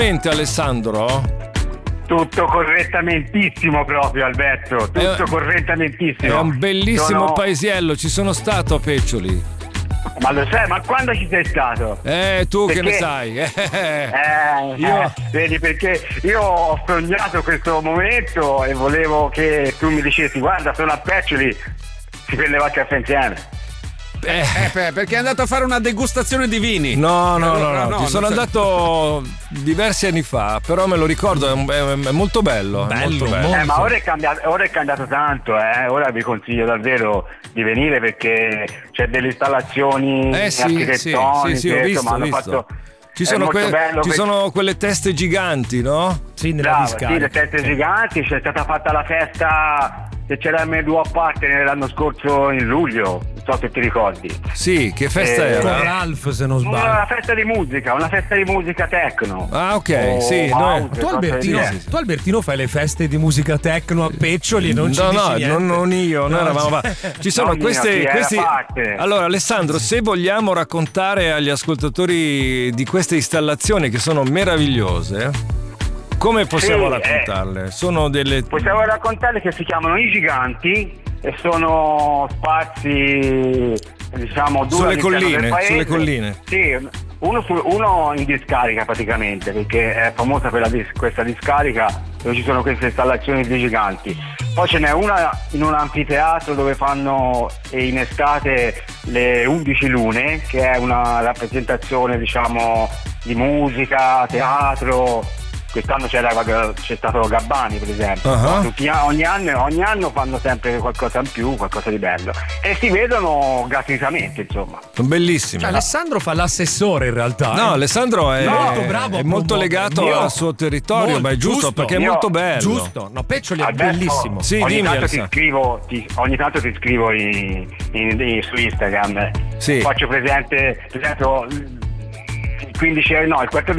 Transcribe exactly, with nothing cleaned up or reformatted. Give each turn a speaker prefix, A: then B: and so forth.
A: Alessandro?
B: Tutto correttamentissimo proprio, Alberto, tutto
A: è,
B: correttamentissimo.
A: È un bellissimo
B: Sono...
A: paesiello, ci sono stato a Peccioli.
B: Ma lo sai, ma quando ci sei stato?
A: Eh, tu
B: perché...
A: che ne sai? Eh,
B: eh,
A: io...
B: eh, vedi, perché io ho sognato questo momento e volevo che tu mi dicessi: guarda, sono a Peccioli, si prendeva il caffè insieme.
C: Eh, eh, perché è andato a fare una degustazione di vini.
A: No, no, no, no,
C: no,
A: ci
C: no
A: sono
C: so.
A: andato diversi anni fa, però me lo ricordo, è, è, è molto bello,
C: bello,
A: è molto bello.
B: Eh, ma ora è cambiato, ora è cambiato tanto, eh. Ora vi consiglio davvero di venire perché c'è delle installazioni
A: eh, sì,
B: architettoniche,
A: sì, sì, sì, ho visto,
B: insomma, hanno
A: ho visto.
B: fatto.
A: Ci, sono, que-
B: bello,
A: ci
B: perché...
A: sono quelle teste giganti, no?
C: Sì, nella
B: Bravo,
C: discarica.
B: sì, le teste giganti, c'è stata fatta la festa che c'era il M due Partner l'anno scorso in luglio, non so se ti ricordi.
A: Sì, che festa
B: eh,
A: era?
C: Con Ralph, se non sbaglio.
B: Una festa di musica, una festa di musica techno.
A: Ah, ok,
B: o
A: sì.
B: house,
A: Noi...
C: Tu Albertino,
B: sì, sì.
C: tu Albertino fai le feste di musica techno a Peccioli e non ci
A: no,
C: dici
A: no,
C: niente.
A: non, non io, noi
C: No,
A: eravamo. Ci sono
B: non
A: queste.
B: io, sì, era
A: questi...
B: parte.
A: Allora, Alessandro, se vogliamo raccontare agli ascoltatori di queste installazioni che sono meravigliose, come possiamo
B: Sì,
A: raccontarle?
B: Eh,
A: sono delle.
B: Possiamo raccontarle che si chiamano I Giganti e sono spazi, diciamo, due
A: Sulle
B: all'interno
A: colline,
B: del paese.
A: sulle colline.
B: Sì, uno, su, uno in discarica praticamente, perché è famosa per la dis- questa discarica dove ci sono queste installazioni di giganti. Poi ce n'è una in un anfiteatro dove fanno in estate le undici lune, che è una rappresentazione, diciamo, di musica, teatro. Quest'anno c'era, c'è stato Gabbani, per esempio.
A: Uh-huh.
B: Tutti, ogni, anno, ogni anno fanno sempre qualcosa in più, qualcosa di bello. E si vedono gratuitamente, insomma.
A: Sono bellissime.
C: Cioè, Alessandro fa l'assessore in realtà.
A: No,
C: eh.
A: Alessandro è,
C: No, molto bravo
A: è
C: a
A: molto
C: promuovere.
A: legato
C: Io-
A: al suo territorio,
C: molto,
A: ma è giusto,
C: giusto.
A: perché è
B: Io-
A: molto bello.
C: Giusto. No, Peccioli è
B: Alberto,
C: bellissimo.
A: Sì,
B: ogni
A: dimmi,
B: tanto ti
A: Alessandro.
B: scrivo, ti, ogni tanto ti scrivo in, in- in- su Instagram.
A: Sì.
B: Faccio presente, per esempio, il quindici, no, il quattordici